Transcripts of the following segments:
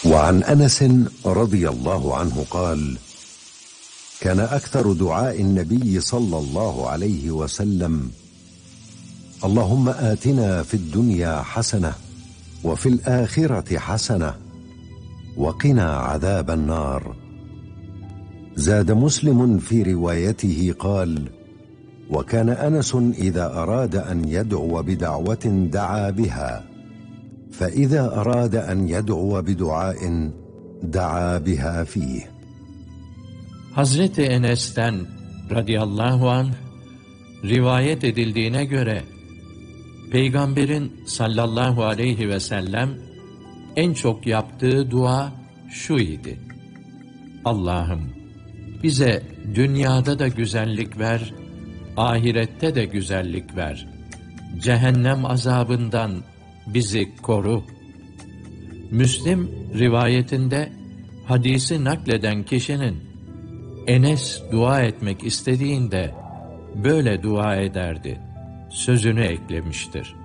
وعن أنس رضي الله عنه قال: كان أكثر دعاء النبي صلى الله عليه وسلم: اللهم آتنا في الدنيا حسنة وفي الآخرة حسنة وقنا عذاب النار. زاد مسلم في روايته قال: وكان أنس إذا أراد أن يدعو بدعوة دعا بها، فإذا أراد أن يدعو بدعاء دعا بها فيه. Hazreti Enes'ten radıyallahu anh rivayet edildiğine göre Peygamberin sallallahu aleyhi ve sellem en çok yaptığı dua şu idi: Allah'ım bize dünyada da güzellik ver, ahirette de güzellik ver. Cehennem azabından bizi koru. Müslim rivayetinde hadisi nakleden kişinin Enes dua etmek istediğinde böyle dua ederdi sözünü eklemiştir.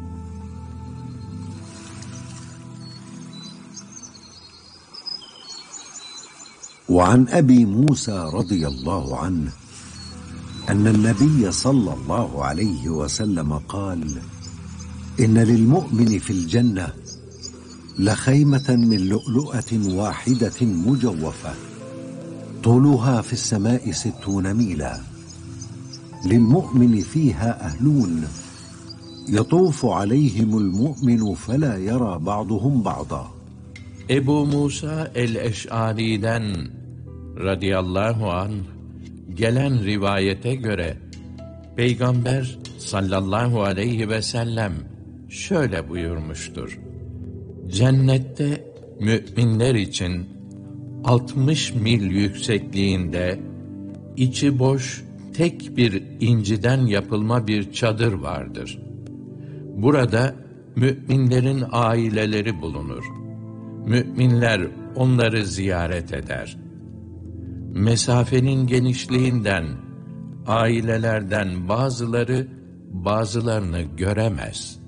وعن أبي موسى رضي الله عنه أن النبي صلى الله عليه وسلم قال: إن للمؤمن في الجنة لخيمة من لؤلؤة واحدة مجوفة طولها في السماء 60 ميلا، للمؤمن فيها أهلون يطوف عليهم المؤمن فلا يرى بعضهم بعضا. Ebu Musa el-Eş'ari'den radıyallahu anh gelen rivayete göre Peygamber sallallahu aleyhi ve sellem şöyle buyurmuştur: Cennette müminler için 60 mil yüksekliğinde, içi boş tek bir inciden yapılma bir çadır vardır. Burada müminlerin aileleri bulunur. Müminler onları ziyaret eder. Mesafenin genişliğinden ailelerden bazıları bazılarını göremez.